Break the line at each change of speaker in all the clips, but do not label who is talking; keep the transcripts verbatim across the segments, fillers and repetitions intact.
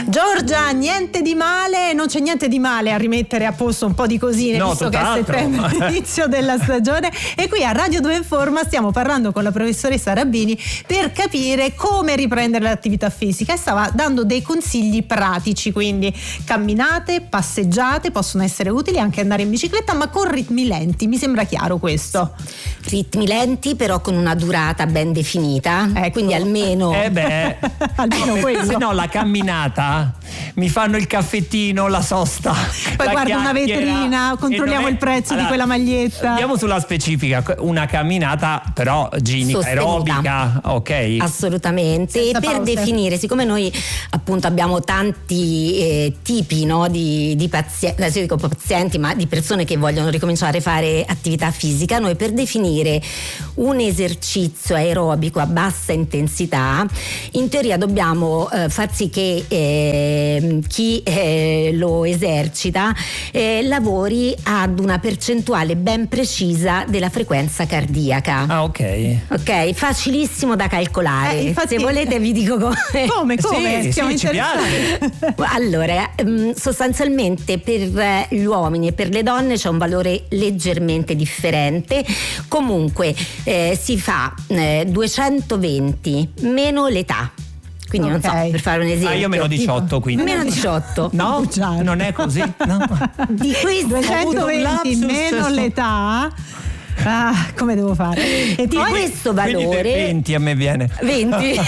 Giorgia, niente di male, non c'è niente di male a rimettere a posto un po' di cosine, no, visto che è settembre, l'inizio della stagione, e qui a Radio due Informa stiamo parlando con la professoressa Rabini per capire come riprendere l'attività fisica, e stava dando dei consigli pratici, quindi camminate, passeggiate, possono essere utili anche andare in bicicletta, ma con ritmi lenti, mi sembra chiaro questo.
Ritmi lenti però con una durata ben definita, ecco. Quindi almeno
eh beh
almeno quello.
Se no la camminata mi fanno il caffettino, la sosta,
poi
la
guarda una vetrina, controlliamo è... il prezzo allora, di quella maglietta.
Andiamo sulla specifica, una camminata però ginica, aerobica, ok?
Assolutamente. Senza e per pause. Definire, siccome noi appunto abbiamo tanti eh, tipi, no, di, di pazienti, adesso dico pazienti, ma di persone che vogliono ricominciare a fare attività fisica, noi per definire un esercizio aerobico a bassa intensità in teoria dobbiamo eh, far sì che eh, chi eh, lo esercita eh, lavori ad una percentuale ben precisa della frequenza cardiaca.
Ah, ok.
Ok, facilissimo da calcolare. Eh, infatti... Se volete vi dico come.
Come, come?
Sì,
Siamo
sì, interessati.
Allora, sostanzialmente per gli uomini e per le donne c'è un valore leggermente differente. Comunque eh, si fa eh, duecentoventi meno l'età. Quindi okay. non so, per fare un esempio.
Ah, io meno diciotto, quindi.
Meno diciotto.
No, non è così. No.
Di questi
duecentoventi meno l'età. Ah, come devo fare?
E di poi, questo valore
venti a me viene.
venti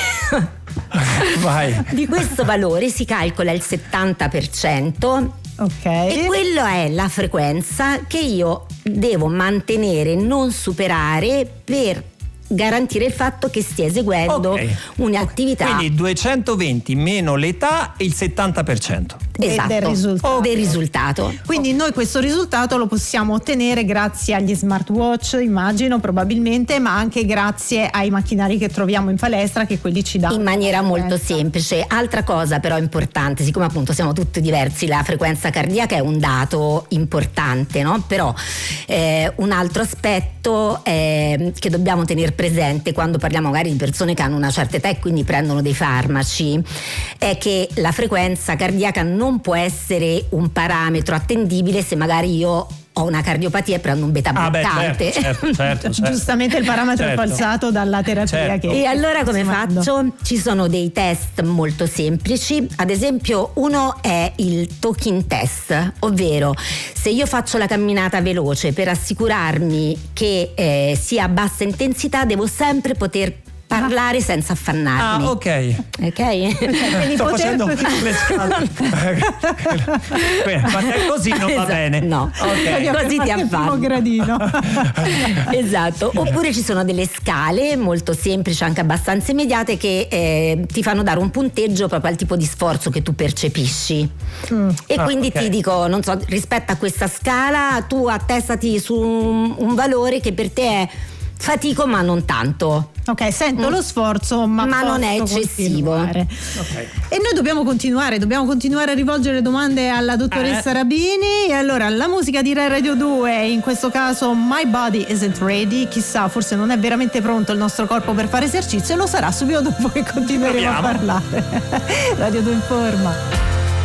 Vai.
Di questo valore si calcola il settanta per cento.
Ok.
E quello è la frequenza che io devo mantenere, non superare, per garantire il fatto che stia eseguendo okay. un'attività.
Quindi duecentoventi meno l'età e il settanta per cento.
Esatto,
del risultato.
del risultato.
Quindi noi questo risultato lo possiamo ottenere grazie agli smartwatch, immagino, probabilmente, ma anche grazie ai macchinari che troviamo in palestra, che quelli ci danno
in maniera molto semplice. Altra cosa però importante, siccome appunto siamo tutti diversi, la frequenza cardiaca è un dato importante, no? Però eh, un altro aspetto eh, che dobbiamo tenere presente quando parliamo magari di persone che hanno una certa età e quindi prendono dei farmaci è che la frequenza cardiaca non può essere un parametro attendibile se magari io ho una cardiopatia e prendo un beta bloccante.
Ah, certo, certo, certo, certo.
Giustamente il parametro certo. è falsato dalla terapia
certo.
che
e allora come faccio? Ci sono dei test molto semplici, ad esempio uno è il talking test, ovvero se io faccio la camminata veloce per assicurarmi che eh, sia a bassa intensità devo sempre poter parlare senza affannarmi.
Ah, ok.
Ok?
Quindi sto facendo le scale. Ma te così non va
esatto.
bene.
No,
okay.
Così ti affanno.
Gradino.
Esatto. Oppure ci sono delle scale molto semplici, anche abbastanza immediate, che eh, ti fanno dare un punteggio proprio al tipo di sforzo che tu percepisci. Mm. E ah, quindi okay. ti dico, non so, rispetto a questa scala tu attestati su un, un valore che per te è fatico ma non tanto.
Ok, sento mm. lo sforzo ma,
ma non è eccessivo.
Okay.
E noi dobbiamo continuare, dobbiamo continuare a rivolgere domande alla dottoressa eh. Rabini. E allora la musica di Rai Radio due, in questo caso My Body Isn't Ready, chissà, forse non è veramente pronto il nostro corpo per fare esercizio, e lo sarà subito dopo che continueremo Proviamo. a parlare. Radio due Informa.